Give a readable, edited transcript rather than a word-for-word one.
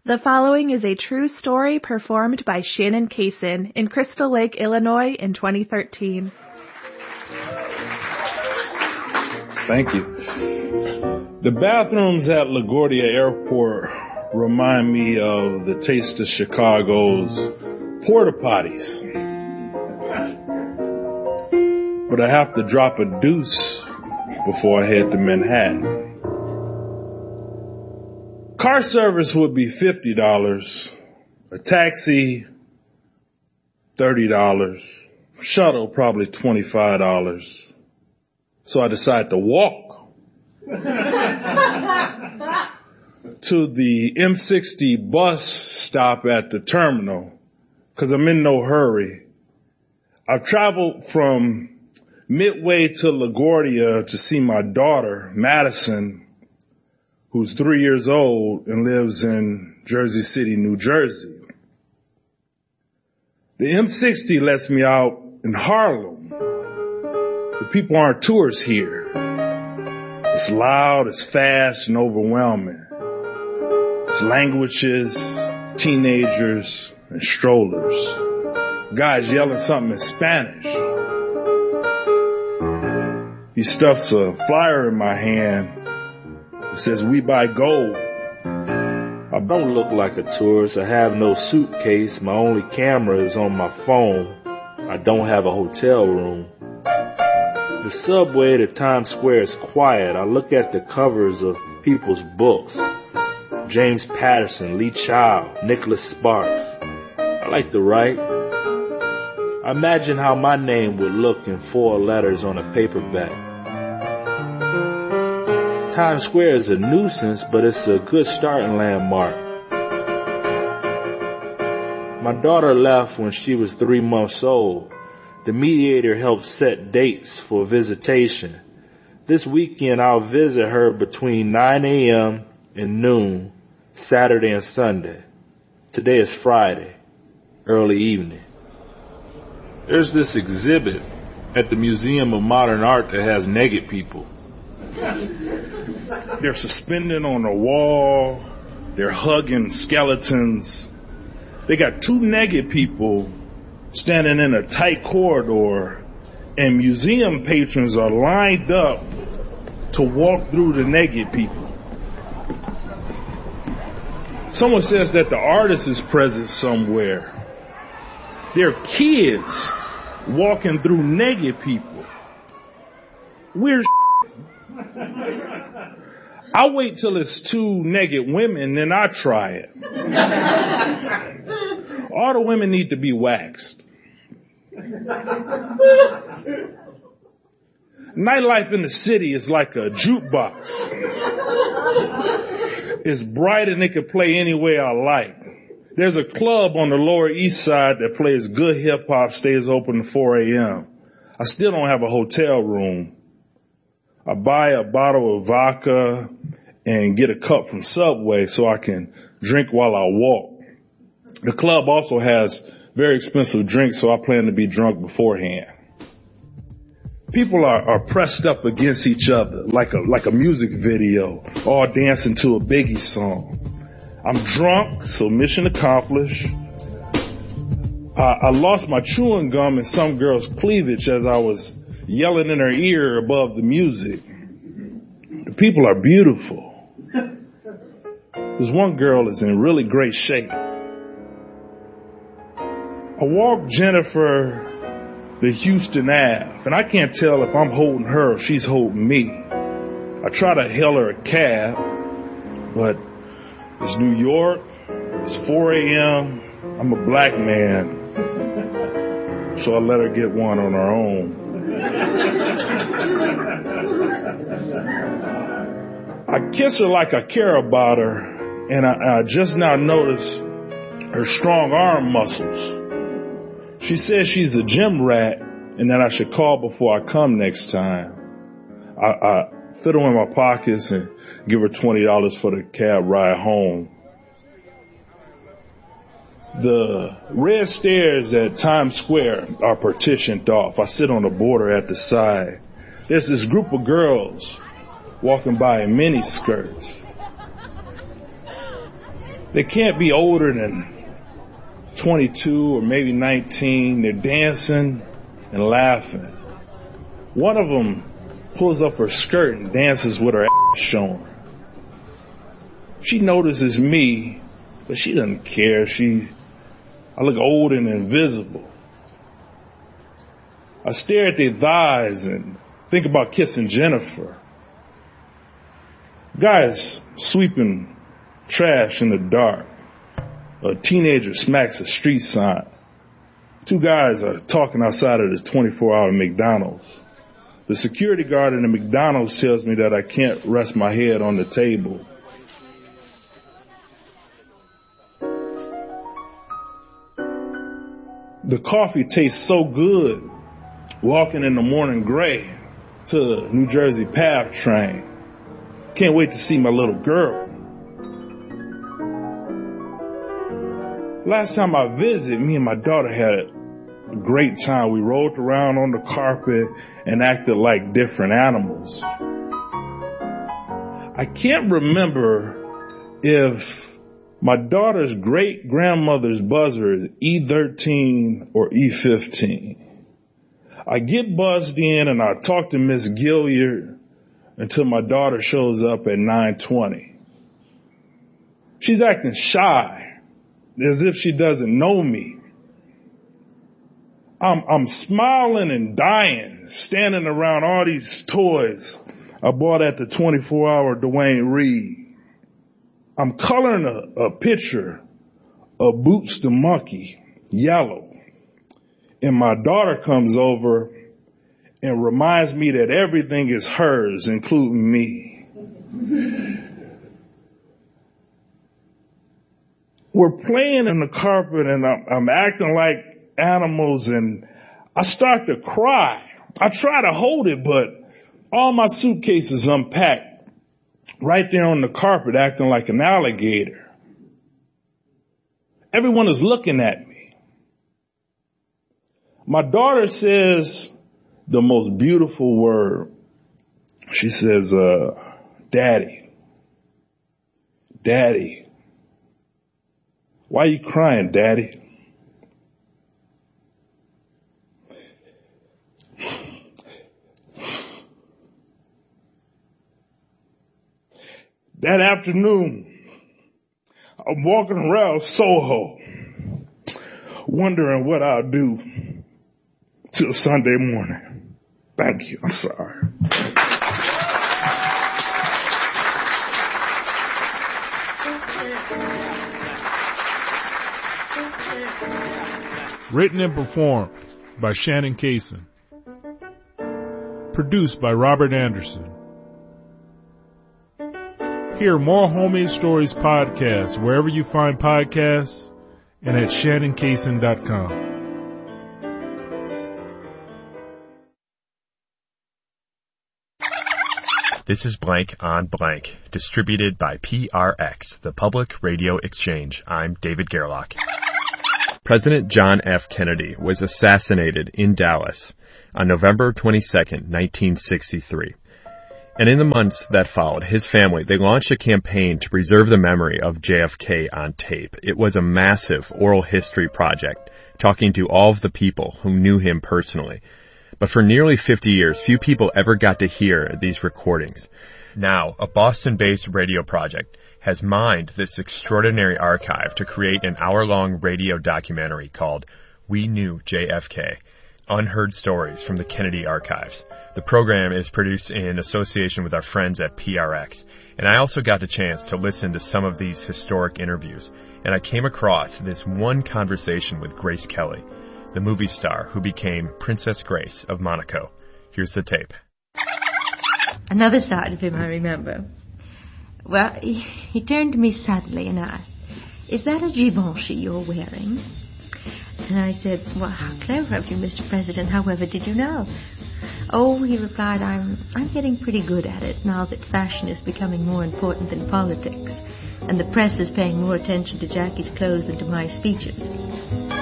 The following is a true story performed by Shannon Kaysen in Crystal Lake, Illinois in 2013. Thank you. The bathrooms at LaGuardia Airport remind me of the taste of Chicago's porta potties. But I have to drop a deuce before I head to Manhattan. Car service would be $50. A taxi, $30. Shuttle, probably $25. So I decide to walk to the M60 bus stop at the terminal because I'm in no hurry. I've traveled from Midway to LaGuardia to see my daughter, Madison, who's 3 years old and lives in Jersey City, New Jersey. The M60 lets me out in Harlem. The people aren't tourists here. It's loud, it's fast and overwhelming. It's languages, teenagers, and strollers. Guys yelling something in Spanish. He stuffs a flyer in my hand. It says, "We buy gold." I don't look like a tourist. I have no suitcase. My only camera is on my phone. I don't have a hotel room. The subway to Times Square is quiet. I look at the covers of people's books. James Patterson, Lee Child, Nicholas Sparks. I like to write. I imagine how my name would look in 4 letters on a paperback. Times Square is a nuisance, but it's a good starting landmark. My daughter left when she was 3 months old. The mediator helped set dates for visitation. This weekend I'll visit her between 9 a.m. and noon, Saturday and Sunday. Today is Friday, early evening. There's this exhibit at the Museum of Modern Art that has naked people. They're suspended on a wall. They're hugging skeletons. They got 2 naked people standing in a tight corridor, and museum patrons are lined up to walk through the naked people. Someone says that the artist is present somewhere. They're kids walking through naked people. Weird. I wait till it's 2 naked women, then I try it. All the women need to be waxed. Nightlife in the city is like a jukebox. It's bright and it can play any way I like. There's a club on the Lower East Side that plays good hip hop, stays open to 4 a.m. I still don't have a hotel room. I buy a bottle of vodka and get a cup from Subway so I can drink while I walk. The club also has very expensive drinks, so I plan to be drunk beforehand. People are pressed up against each other like a music video, all dancing to a Biggie song. I'm drunk, so mission accomplished. I lost my chewing gum in some girl's cleavage as I was yelling in her ear above the music. The people are beautiful. This one girl is in really great shape. I walk Jennifer to Houston Ave, and I can't tell if I'm holding her or she's holding me. I try to hail her a cab, but it's New York, it's 4 a.m., I'm a black man, so I let her get one on her own. I kiss her like I care about her, and I just now notice her strong arm muscles. She says she's a gym rat and that I should call before I come next time. I fiddle in my pockets and give her $20 for the cab ride home. The red stairs at Times Square are partitioned off. I sit on the border at the side. There's this group of girls walking by in mini skirts. They can't be older than 22 or maybe 19. They're dancing and laughing. One of them pulls up her skirt and dances with her ass showing. She notices me, but she doesn't care. I look old and invisible. I stare at their thighs and think about kissing Jennifer. Guys sweeping trash in the dark. A teenager smacks a street sign. Two guys are talking outside of the 24-hour McDonald's. The security guard in the McDonald's tells me that I can't rest my head on the table. The coffee tastes so good, walking in the morning gray to the New Jersey PATH train. Can't wait to see my little girl. Last time I visited, me and my daughter had a great time. We rolled around on the carpet and acted like different animals. I can't remember if my daughter's great-grandmother's buzzer is E13 or E15. I get buzzed in and I talk to Miss Gilliard until my daughter shows up at 9:20. She's acting shy, as if she doesn't know me. I'm smiling and dying, standing around all these toys I bought at the 24-hour Duane Reade. I'm coloring a picture of Boots the monkey, yellow. And my daughter comes over and reminds me that everything is hers, including me. We're playing in the carpet and I'm acting like animals and I start to cry. I try to hold it, but all my suitcases unpacked right there on the carpet, acting like an alligator. Everyone is looking at me. My daughter says the most beautiful word. She says, Daddy. Daddy. Why are you crying, Daddy? That afternoon, I'm walking around Soho, wondering what I'll do till Sunday morning. Thank you. I'm sorry. Written and performed by Shannon Cason. Produced by Robert Anderson. Hear more Homemade Stories podcasts wherever you find podcasts and at shannoncason.com. This is Blank on Blank, distributed by PRX, the Public Radio Exchange. I'm David Gerlach. President John F. Kennedy was assassinated in Dallas on November 22, 1963. And in the months that followed, his family, they launched a campaign to preserve the memory of JFK on tape. It was a massive oral history project, talking to all of the people who knew him personally. But for nearly 50 years, few people ever got to hear these recordings. Now, a Boston-based radio project has mined this extraordinary archive to create an hour-long radio documentary called We Knew JFK, Unheard Stories from the Kennedy Archives. The program is produced in association with our friends at PRX, and I also got the chance to listen to some of these historic interviews, and I came across this one conversation with Grace Kelly, the movie star who became Princess Grace of Monaco. Here's the tape. Another side of him I remember. Well, he turned to me suddenly and asked, "Is that a Givenchy you're wearing?" And I said, "Well, how clever of you, Mr. President. However did you know?" "Oh," he replied, I'm getting pretty good at it now that fashion is becoming more important than politics, and the press is paying more attention to Jackie's clothes than to my speeches."